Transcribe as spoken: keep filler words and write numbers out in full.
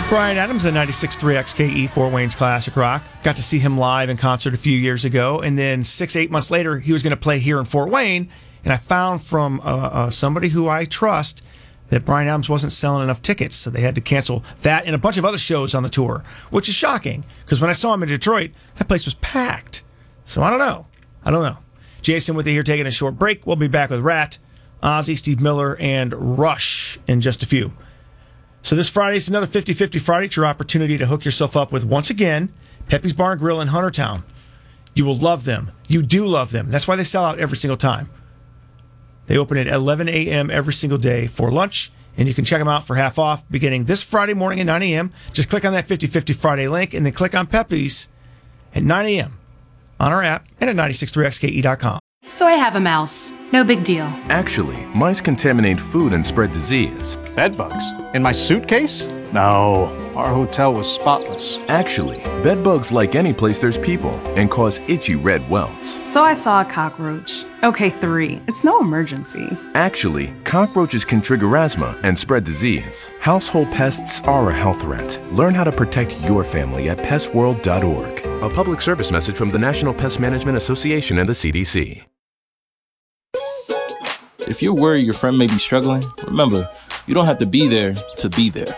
Bryan Adams at ninety-six point three X K E, Fort Wayne's Classic Rock. Got to see him live in concert a few years ago, and then six, eight months later, he was going to play here in Fort Wayne, and I found from uh, uh, somebody who I trust that Bryan Adams wasn't selling enough tickets, so they had to cancel that and a bunch of other shows on the tour, which is shocking, because when I saw him in Detroit, that place was packed. So I don't know. I don't know. Jason with you here taking a short break. We'll be back with Rat, Ozzy, Steve Miller, and Rush in just a few. So this Friday is another fifty-fifty Friday. It's your opportunity to hook yourself up with, once again, Pepe's Bar and Grill in Huntertown. You will love them. You do love them. That's why they sell out every single time. They open at eleven a.m. every single day for lunch, and you can check them out for half off beginning this Friday morning at nine a.m. Just click on that fifty-fifty Friday link, and then click on Pepe's at nine a.m. on our app and at nine six three X K E dot com. So I have a mouse. No big deal. Actually, mice contaminate food and spread disease. Bed bugs? In my suitcase? No, our hotel was spotless. Actually, bed bugs like any place there's people and cause itchy red welts. So I saw a cockroach. Okay, three. It's no emergency. Actually, cockroaches can trigger asthma and spread disease. Household pests are a health threat. Learn how to protect your family at pest world dot org. A public service message from the National Pest Management Association and the C D C. If you're worried your friend may be struggling, remember, you don't have to be there to be there.